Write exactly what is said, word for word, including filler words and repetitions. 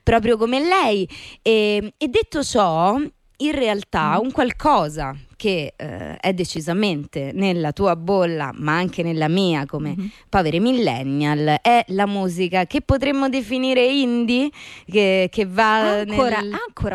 proprio come lei. E, e detto ciò, in realtà un qualcosa che eh, è decisamente nella tua bolla, ma anche nella mia come Mhm. poveri millennial, è la musica che potremmo definire indie, che, che va Ancora, nel... ancora